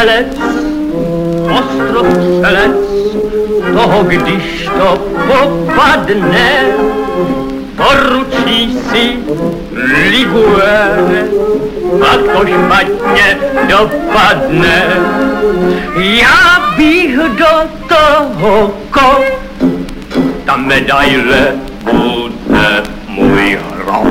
střelec, ostrostřelec, toho když to popadne, poručí si Liguere, a to špatně dopadne. Já bych do toho kop, ta medaile bude můj hrob.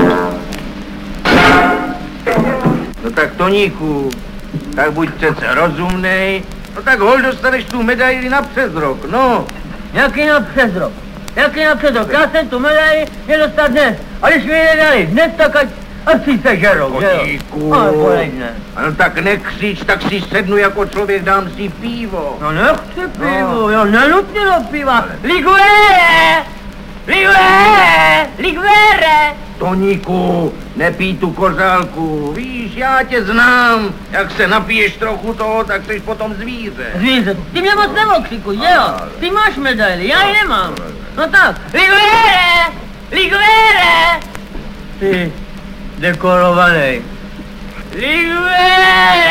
No tak Toníku, tak buď přece rozumnej, no tak hol dostaneš tu medaili na přes rok, no. Jaký na přes rok? Jaký na přes rok? Já jsem tu medaili měl dostat dnes. A když mi ji nedali dnes, tak ať si sežerou, že jo? Toníku. Ale polejne. Ano tak nekřič, tak si sednu jako člověk, dám si pivo. No nechci pivo, jo, nenutně do piva. Liguere! Liguere! Liguere! Toníku, nepij tu kořálku, víš, já tě znám, jak se napiješ trochu toho, tak jsi potom zvíře. Zvíře, ty mě moc neokřikuj, že jo? Ty máš medaili, já ji nemám. No tak, Liguere! Liguere! Ty dekorovanej. Liguere!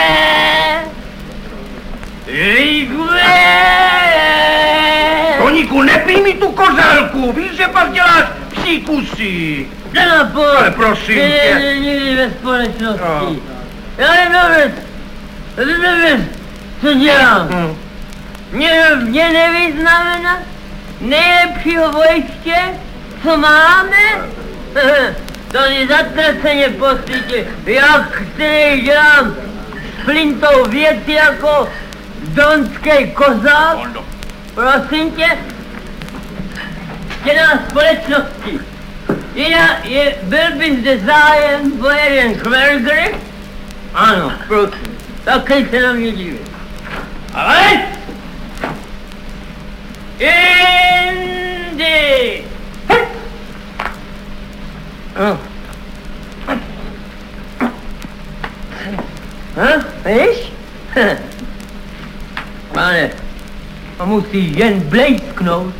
Liguere! Toníku, nepij mi tu kořálku, víš, že pak děláš psí kusy. Nenapoj! Ale prosím tě. Nikdy ve společnosti. Já nevím, co dělám. Mě nevyznamená nejlepšího bojiště, co máme? Tady zatraceně po světě, jak který dělám s flintou věci jako donský kozák. Prosím tě, na společnosti. Byl by zde zájem o jeden švergr? Ano, prosím, taky se na mě dívej. Ale! Indy! Víš? Pane, to musí jen blejsknout.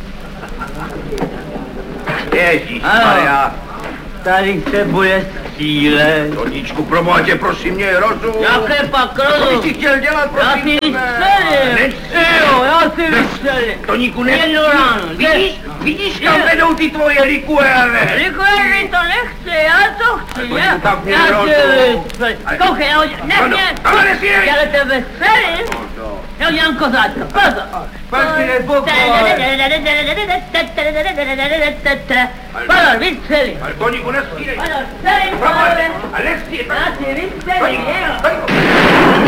Ježišmarja. Tady se bude střílet. Toníčku, proboha tě, prosím mě, rozum. Jaké pak Co rozum? bys si chtěl dělat, Já prosím si tebe? vystřelím. Jo, já si vystřelím. Toníku, Jedno ráno. Vidíš, kam vedou ty tvoje likuéry? Likuéry to nechci, já to chci. Já tak mě si rozum. vystřelím. Koukej, nech mě. Ale nesmírej. Já do tebe střelím. Já udělám kozáčka, pozor. Pastine, pokoj. Pozor, vystřelím. Ale Toníku, nesmírej. Pozor, střelím, Proboha tě, pozor. ale nesmírej. Já si vystřelím, jo. Toníku.